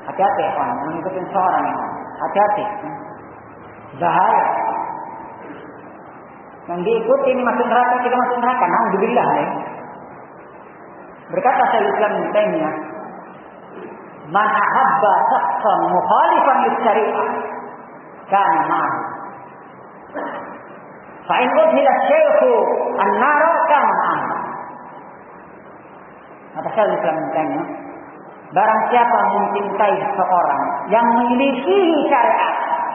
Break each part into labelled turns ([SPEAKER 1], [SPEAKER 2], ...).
[SPEAKER 1] Hati-hati ikhwan, mengikuti seorang ini. Hati-hati. Bahaya. Yang diikuti ini masuk neraka, kita masuk neraka. Alhamdulillah nih. Berkata Syaikhul Islam Ibnu Taimiyah, "Man ahabba shakhsan mukhalifan lis-syari'ah kana ma'ahu. Fa in udkhila asy-syaikhu an-nar kana ma'ahu." Kata Syaikhul Islam Ibnu Taimiyah, barang siapa mencintai seseorang yang menyelisihi syariat,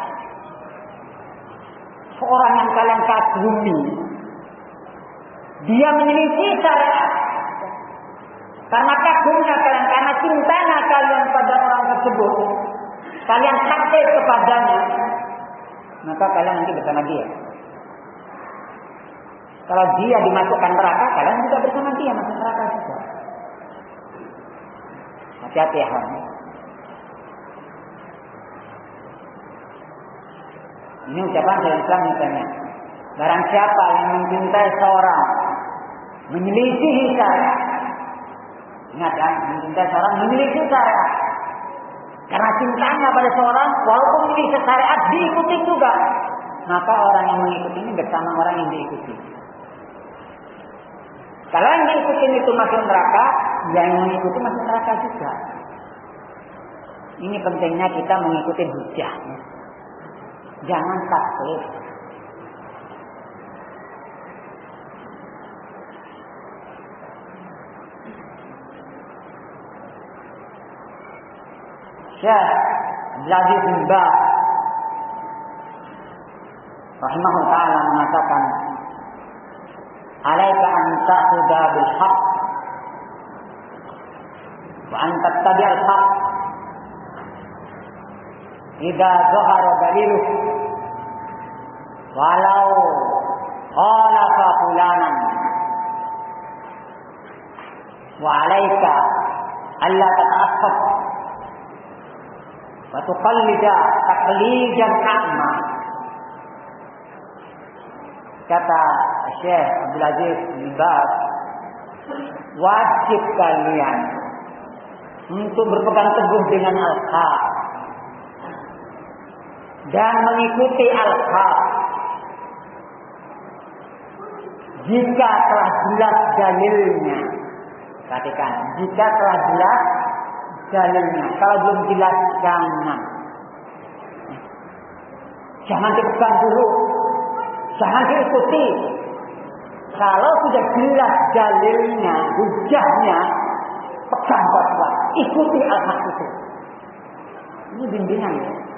[SPEAKER 1] seorang yang kalian kagumi, dia menyelisih syariat, karena kagumnya kalian, karena cintanya kalian pada orang tersebut, kalian takut kepadanya, maka kalian nanti bersama dia. Kalau dia dimasukkan neraka, kalian juga bersama dia masuk neraka juga. Hati-hati ya. Ini ucapan dari Islam misalnya. Barang siapa yang mencintai seorang, menyelisihi syariat. Ingat kan, mencintai seorang, menyelisihi syariat. Karena cintanya pada seorang, walaupun menyelisih syariat, diikuti juga. Maka orang yang mengikuti ini bersama orang yang diikuti. Kalau yang diikuti itu masuk neraka, yang mengikuti masuk neraka juga. Ini pentingnya kita mengikuti hujah. Jangan taklid. Syekh Abdul Aziz bin Baz rahimahullah ta'ala mengatakan, "Alaika an ta'khudha bil haqq wa an tattabi' al haqq idza zahara daliluh walau khalafa fulanan wa 'alaika alla tata'assab wa tuqallida taqlidan a'ma." Kata Syekh Abdul Aziz bin Baz, wajib kalian untuk berpegang teguh dengan al-haq dan mengikuti al-haq jika telah jelas dalilnya. Perhatikan, jika telah jelas dalilnya. Kalau belum jelas, jangan dipegang dulu, jangan diikuti. Kalau sudah jelas dalilnya, hujahnya, pegang kuat-kuat, ikuti al-haq itu. Ini bimbingan.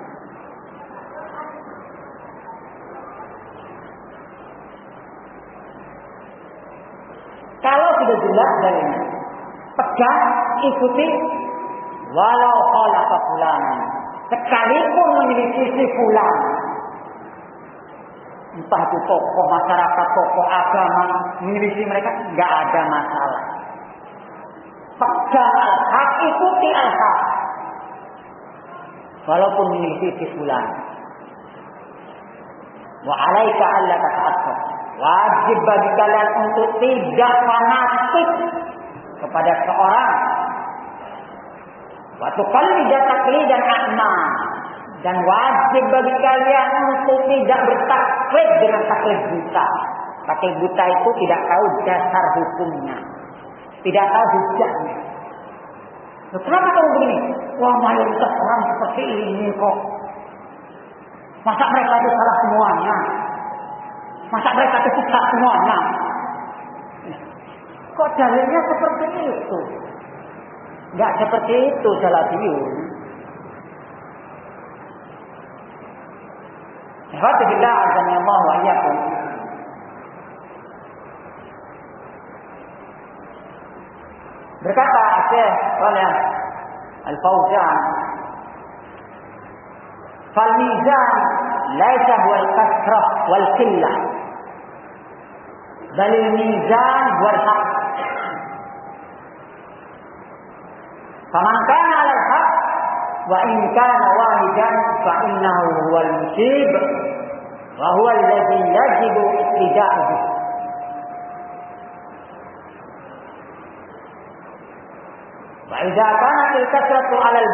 [SPEAKER 1] Kalau sudah jelas dalilnya, pegang, ikuti, walau khalafa fulan, sekalipun menyelisih fulan. Entah itu tokoh masyarakat, tokoh agama, menyelisih mereka, nggak ada masalah. Pegang al-haq, ikuti al-haq, walaupun menyelisih fulan. Wa 'alaika alla tata'assab. Wajib bagi kalian untuk tidak fanatik kepada seorang. Wa tuqallida taqlidan a'ma. Dan wajib bagi kalian untuk tidak bertaklid dengan taklid buta. Taklid buta itu tidak tahu dasar hukumnya, tidak tahu hujahnya. Kenapa kamu begini? Wah, mayoritas orang seperti ini kok. Masa mereka itu salah semuanya? Masa mereka itu sesat semuanya? Kok dalilnya seperti itu? Enggak seperti itu salafiyun. Alhamdulillah, azanillahu wa iyyakum. Berkata Syekh Shalih Al-Fauzan, "Fal mizan laisa huwal kasrah wal qillah, bal al mizan huwal haqq. Faman kana 'ala al-haqq wa in kana wahidan fa innahu huwal musib wa huwa alladhi yajibu ittiba'uhu." Wa idza kanat al-kasratu 'ala